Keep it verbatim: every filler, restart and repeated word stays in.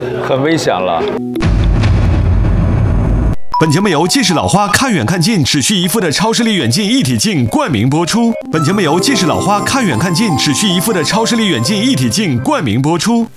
很危险了。 本节目由近视老花看远看近只需一副的超视力远近一体镜冠名播出。本节目由近视老花看远看近只需一副的超视力远近一体镜冠名播出。